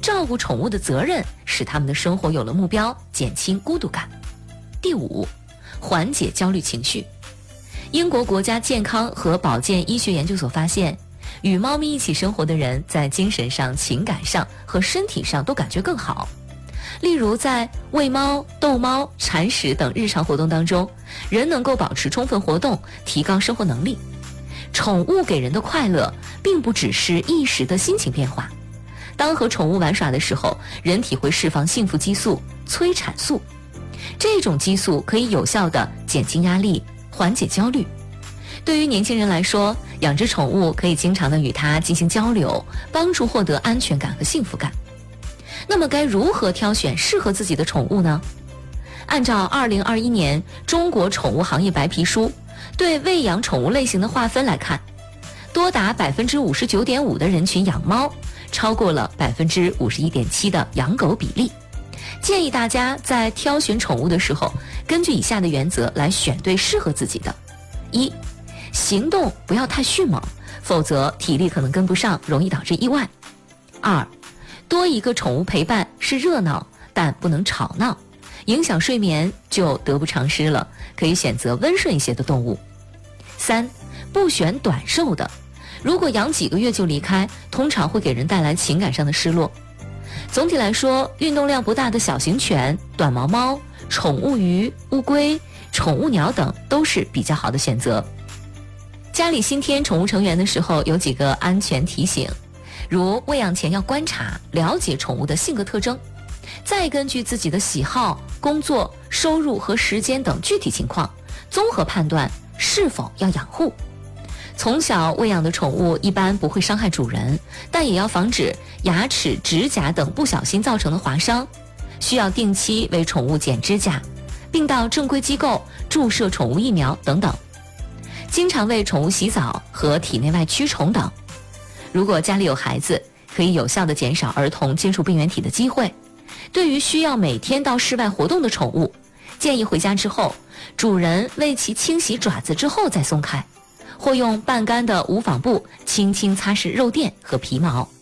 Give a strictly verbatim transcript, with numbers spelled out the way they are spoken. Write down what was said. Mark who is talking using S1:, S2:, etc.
S1: 照顾宠物的责任使他们的生活有了目标，减轻孤独感。第五，缓解焦虑情绪。英国国家健康和保健医学研究所发现，与猫咪一起生活的人在精神上、情感上和身体上都感觉更好。例如在喂猫、逗猫、铲屎等日常活动当中，人能够保持充分活动，提高生活能力。宠物给人的快乐并不只是一时的心情变化，当和宠物玩耍的时候，人体会释放幸福激素催产素，这种激素可以有效地减轻压力，缓解焦虑。对于年轻人来说，养只宠物可以经常地与它进行交流，帮助获得安全感和幸福感。那么该如何挑选适合自己的宠物呢？按照二零二一年中国宠物行业白皮书对喂养宠物类型的划分来看，多达 百分之五十九点五 的人群养猫，超过了 百分之五十一点七 的养狗比例。建议大家在挑选宠物的时候，根据以下的原则来选对适合自己的。一，行动不要太迅猛，否则体力可能跟不上，容易导致意外。二，多一个宠物陪伴是热闹，但不能吵闹，影响睡眠就得不偿失了，可以选择温顺一些的动物。三，不选短寿的，如果养几个月就离开，通常会给人带来情感上的失落。总体来说，运动量不大的小型犬、短毛猫、宠物鱼、乌龟、宠物鸟等都是比较好的选择。家里新添宠物成员的时候，有几个安全提醒，如喂养前要观察了解宠物的性格特征，再根据自己的喜好、工作、收入和时间等具体情况，综合判断是否要养护。从小喂养的宠物一般不会伤害主人，但也要防止牙齿、指甲等不小心造成的划伤，需要定期为宠物剪指甲，并到正规机构注射宠物疫苗等等。经常为宠物洗澡和体内外驱虫等。如果家里有孩子，可以有效地减少儿童接触病原体的机会。对于需要每天到室外活动的宠物，建议回家之后，主人为其清洗爪子之后再松开，或用半干的无纺布轻轻擦拭肉垫和皮毛。